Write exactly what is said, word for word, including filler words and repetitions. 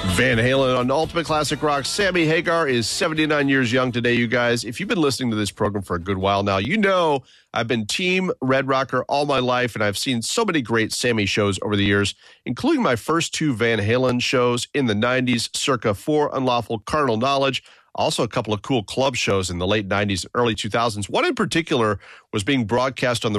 Van Halen on Ultimate Classic Rock. Sammy Hagar is seventy-nine years young today, you guys. If you've been listening to this program for a good while now, you know I've been Team Red Rocker all my life, and I've seen so many great Sammy shows over the years, including my first two Van Halen shows in the nineties, circa For Unlawful Carnal Knowledge. Also, a couple of cool club shows in the late nineties and early two thousands. One in particular was being broadcast on the